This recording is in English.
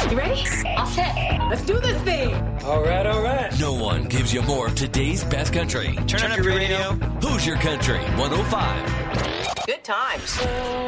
You ready? All set. Let's do this thing. All right. No one gives you more of today's best country. Turn up your radio. Hoosier Country 105. Good times.